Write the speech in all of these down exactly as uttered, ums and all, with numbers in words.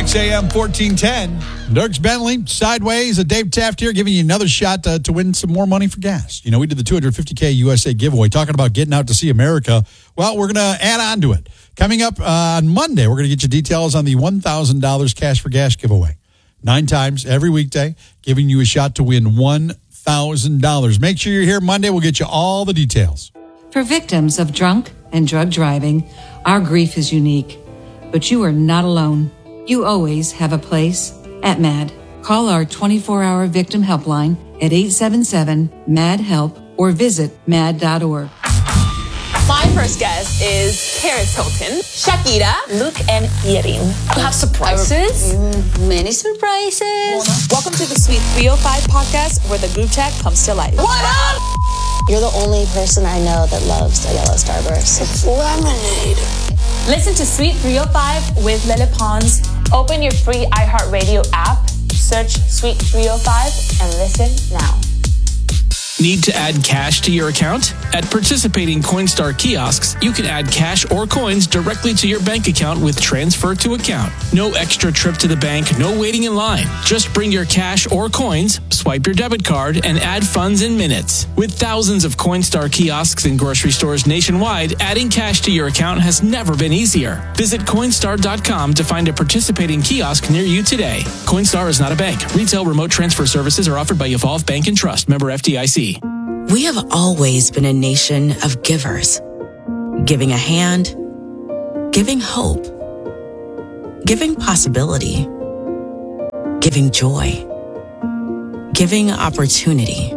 Kicks A M fourteen ten. Dirks Bentley, Sideways, Dave Taft here, giving you another shot to, to win some more money for gas. You know, we did the two hundred fifty K U S A giveaway, talking about getting out to see America. Well, we're going to add on to it. Coming up uh, on Monday, we're going to get you details on the one thousand dollars cash for gas giveaway. Nine times every weekday, giving you a shot to win one thousand dollars. Make sure you're here Monday. We'll get you all the details. For victims of drunk and drug driving, our grief is unique. But you are not alone. You always have a place at MAD. Call our twenty-four hour victim helpline at eight seven seven, M A D, HELP or visit mad dot org. My first guest is Paris Hilton, Shakira, Luke, and Yerin. You have surprises? Mm, many surprises. Welcome to the Sweet three oh five podcast, where the group chat comes to life. What up? You're the only person I know that loves a yellow Starburst. It's lemonade. Listen to Sweet three oh five with Lele Pons. Open your free iHeartRadio app, search Sweet three oh five, and listen now. Need to add cash to your account? At participating Coinstar kiosks, you can add cash or coins directly to your bank account with Transfer to Account. No extra trip to the bank, no waiting in line. Just bring your cash or coins, swipe your debit card, and add funds in minutes. With thousands of Coinstar kiosks in grocery stores nationwide, adding cash to your account has never been easier. Visit Coinstar dot com to find a participating kiosk near you today. Coinstar is not a bank. Retail remote transfer services are offered by Evolve Bank and Trust. Member F D I C. We have always been a nation of givers, giving a hand, giving hope, giving possibility, giving joy, giving opportunity,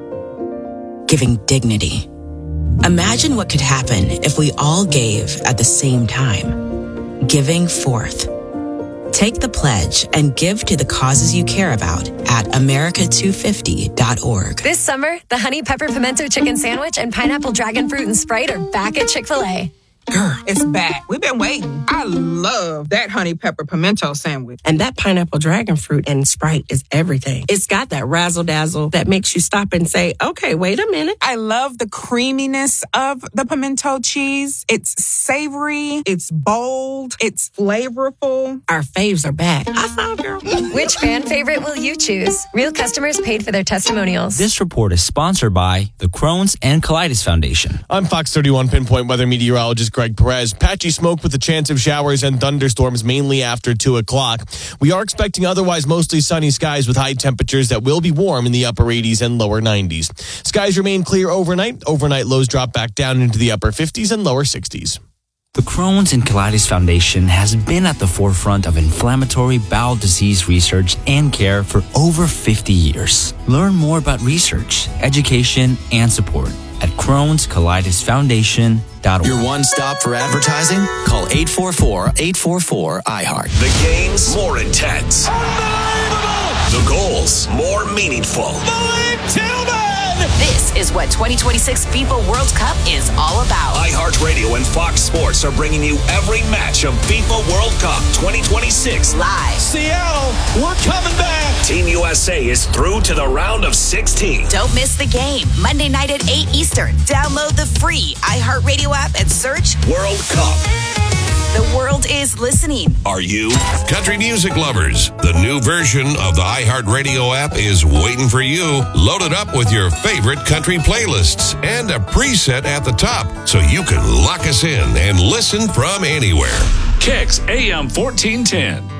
giving dignity. Imagine what could happen if we all gave at the same time, giving forth. Take the pledge and give to the causes you care about at America two fifty dot org. This summer, the Honey Pepper Pimento Chicken Sandwich and Pineapple Dragon Fruit and Sprite are back at Chick-fil-A. Girl, it's back. We've been waiting. I love that honey pepper pimento sandwich. And that pineapple dragon fruit and Sprite is everything. It's got that razzle dazzle that makes you stop and say, okay, wait a minute. I love the creaminess of the pimento cheese. It's savory. It's bold. It's flavorful. Our faves are back. I saw, girl. Which fan favorite will you choose? Real customers paid for their testimonials. This report is sponsored by the Crohn's and Colitis Foundation. I'm Fox thirty-one Pinpoint Weather Meteorologist Greg Perez. Patchy smoke with a chance of showers and thunderstorms mainly after two o'clock. We are expecting otherwise mostly sunny skies with high temperatures that will be warm in the upper eighties and lower nineties. Skies remain clear overnight. Overnight lows drop back down into the upper fifties and lower sixties. The Crohn's and Colitis Foundation has been at the forefront of inflammatory bowel disease research and care for over fifty years. Learn more about research, education, and support at Crohn's Colitis Foundation dot org. Your one-stop for advertising? Call eight four four, eight four four, I heart. The games more intense. Unbelievable! The goals more meaningful. Philippe Tillman! This is what twenty twenty-six FIFA World Cup is all about. iHeartRadio and Fox Sports are bringing you every match of FIFA World Cup twenty twenty-six. Live. Seattle, we're coming back. Team U S A is through to the round of sixteen. Don't miss the game. Monday night at eight Eastern. Download the free iHeartRadio app and search World Cup. The world is listening. Are you? Country music lovers, the new version of the iHeartRadio app is waiting for you. Load it up with your favorite country playlists and a preset at the top so you can lock us in and listen from anywhere. Kicks A M fourteen ten.